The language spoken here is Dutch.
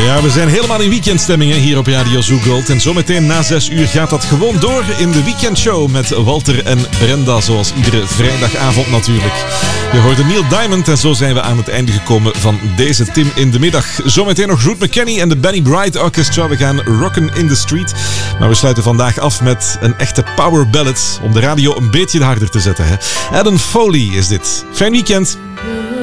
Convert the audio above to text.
Ja, we zijn helemaal in weekendstemming hier op Radio Zoo Gold. En zometeen na 6 uur gaat dat gewoon door in de weekendshow met Walter en Brenda. Zoals iedere vrijdagavond natuurlijk. Je hoorde Neil Diamond en zo zijn we aan het einde gekomen van deze Tim in de middag. Zometeen nog Ruth McKenney en de Benny Bright Orchestra. We gaan rocken in the street. Maar we sluiten vandaag af met een echte power ballad om de radio een beetje harder te zetten. Hè? Adam Foley is dit. Fijn weekend.